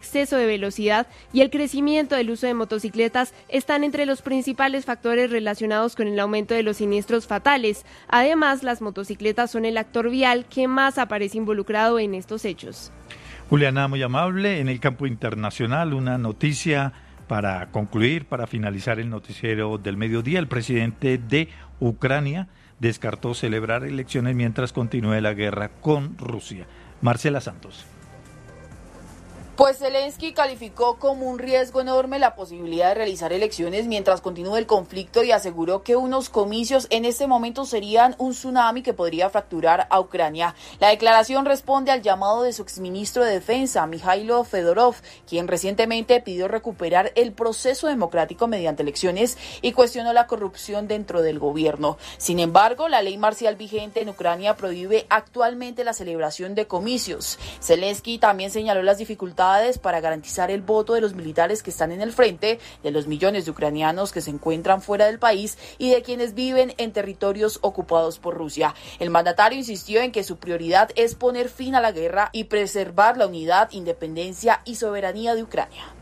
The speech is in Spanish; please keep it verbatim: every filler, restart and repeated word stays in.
exceso de velocidad y el crecimiento del uso de motocicletas están entre los principales factores relacionados con el aumento de los siniestros fatales. Además, las motocicletas son el actor vial que más aparece involucrado en estos hechos. Juliana, muy amable. En el campo internacional, una noticia para concluir, para finalizar el noticiero del mediodía. El presidente de Ucrania descartó celebrar elecciones mientras continúe la guerra con Rusia. Marcela Santos. Pues Zelensky calificó como un riesgo enorme la posibilidad de realizar elecciones mientras continúe el conflicto y aseguró que unos comicios en este momento serían un tsunami que podría fracturar a Ucrania. La declaración responde al llamado de su exministro de Defensa, Mikhailo Fedorov, quien recientemente pidió recuperar el proceso democrático mediante elecciones y cuestionó la corrupción dentro del gobierno. Sin embargo, la ley marcial vigente en Ucrania prohíbe actualmente la celebración de comicios. Zelensky también señaló las dificultades para garantizar el voto de los militares que están en el frente, de los millones de ucranianos que se encuentran fuera del país y de quienes viven en territorios ocupados por Rusia. El mandatario insistió en que su prioridad es poner fin a la guerra y preservar la unidad, independencia y soberanía de Ucrania.